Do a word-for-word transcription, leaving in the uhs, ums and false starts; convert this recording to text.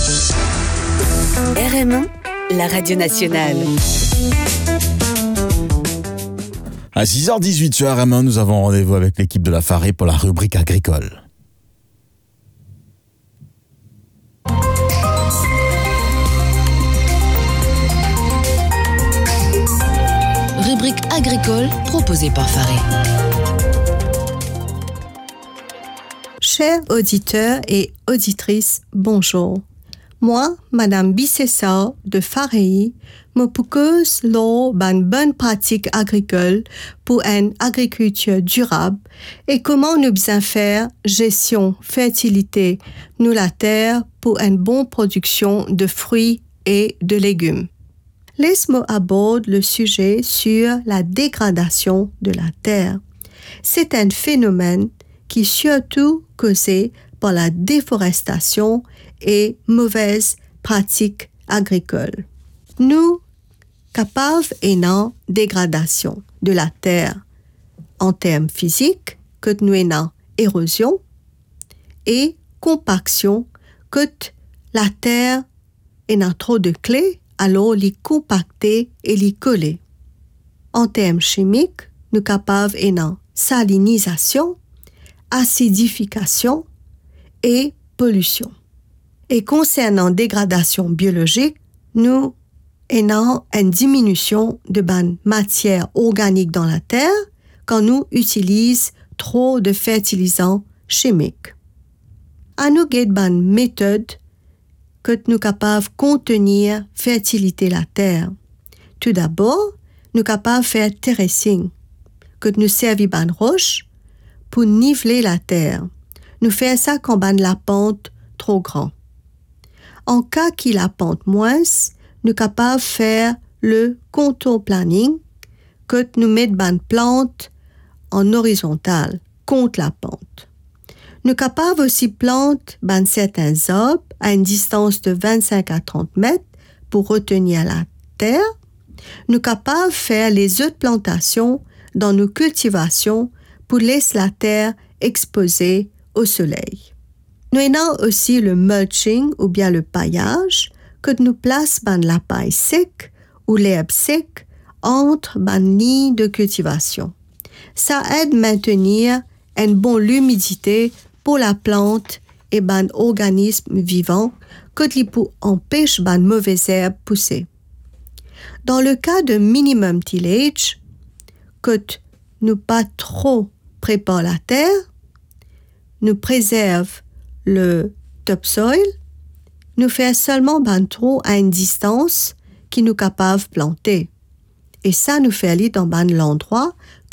R M un, la radio nationale. À six heures dix-huit sur R M un, nous avons rendez-vous avec l'équipe de la Farée pour la rubrique agricole. Rubrique agricole proposée par Farée. Chers auditeurs et auditrices, bonjour. Moi, Madame Bissessa de Farée, me propose lors d'une bonne pratique agricole pour une agriculture durable et comment nous bien faire gestion, fertilité, nous la terre pour une bonne production de fruits et de légumes. Laisse-moi aborder le sujet sur la dégradation de la terre. C'est un phénomène qui est surtout causé par la déforestation et mauvaises pratiques agricoles. Nous, capables et non dégradation de la terre en termes physiques, que nous avons érosion et compaction, que la terre a trop de clés, alors les compacter et les coller. En termes chimiques, nous capables et non salinisation, acidification et pollution. Et concernant dégradation biologique, nous avons une diminution de la matière organique dans la terre quand nous utilisons trop de fertilisants chimiques. À nous avons une méthode que nous sommes capables de contenir fertilité la terre. Tout d'abord, nous sommes capables de faire terracing, que nous servons une roche pour niveler la terre. Nous faisons ça quand la pente trop grande. En cas qu'il la pente moins, nous sommes capables de faire le contour planning, que nous mettons une plante en horizontale contre la pente. Nous sommes capables aussi de planter certains arbres à une distance de vingt-cinq à trente mètres pour retenir la terre. Nous sommes capables de faire les autres plantations dans nos cultivations pour laisser la terre exposée au soleil. Nous avons aussi le mulching ou bien le paillage que nous plaçons dans la paille sec ou l'herbe sec entre les lignes de cultivation. Ça aide à maintenir une bonne humidité pour la plante et les organismes vivants que empêche les mauvaises herbes pousser. Dans le cas de minimum tillage, que nous pas trop préparons la terre, nous préserve le topsoil, nous fait seulement ban trou à une distance qui nous capable de planter. Et ça nous fait aller dans ban l'endroit